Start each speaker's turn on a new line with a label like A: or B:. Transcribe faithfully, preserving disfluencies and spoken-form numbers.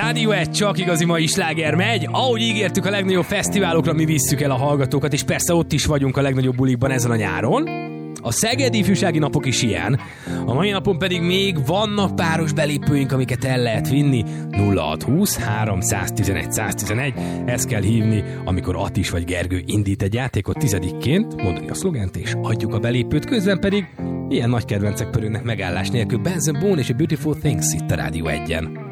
A: Rádió egy, csak igazi mai sláger megy. Ahogy ígértük, a legnagyobb fesztiválokra mi visszük el a hallgatókat, és persze ott is vagyunk a legnagyobb bulikban ezen a nyáron. A Szegedi Ifjúsági Napok is ilyen. A mai napon pedig még vannak páros belépőink, amiket el lehet vinni. nulla hat húsz három tizenegy száz tizenegy. Ezt kell hívni, amikor Attis vagy Gergő indít egy játékot tizedikként, mondani a szlogent, és adjuk a belépőt. Közben pedig ilyen nagy kedvencek pörögnek megállás nélkül. Benson Boone és a Beautiful Things itt a Rádió egyen.